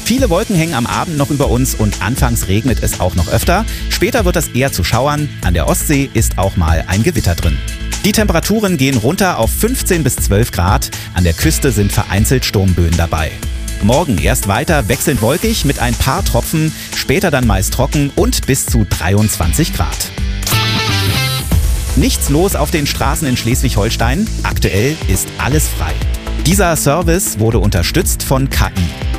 Viele Wolken hängen am Abend noch über uns und anfangs regnet es auch noch öfter. Später wird das eher zu Schauern. An der Ostsee ist auch mal ein Gewitter drin. Die Temperaturen gehen runter auf 15 bis 12 Grad. An der Küste sind vereinzelt Sturmböen dabei. Morgen erst weiter wechselnd wolkig mit ein paar Tropfen, später dann meist trocken und bis zu 23 Grad. Nichts los auf den Straßen in Schleswig-Holstein. Aktuell ist alles frei. Dieser Service wurde unterstützt von KI.